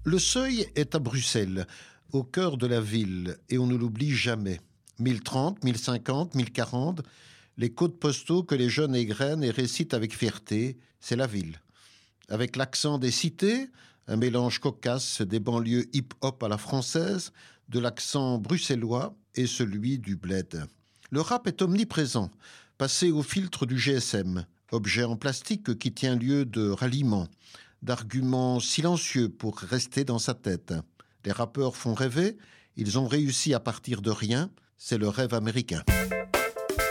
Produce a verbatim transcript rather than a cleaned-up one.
Le Seuil est à Bruxelles, au cœur de la ville, et on ne l'oublie jamais. mille trente, mille cinquante, mille quarante, les codes postaux que les jeunes égrènent et récitent avec fierté, c'est la ville. Avec l'accent des cités, un mélange cocasse des banlieues hip-hop à la française, de l'accent bruxellois et celui du bled. Le rap est omniprésent, passé au filtre du G S M, objet en plastique qui tient lieu de ralliement, d'arguments silencieux pour rester dans sa tête. Les rappeurs font rêver, ils ont réussi à partir de rien, c'est le rêve américain.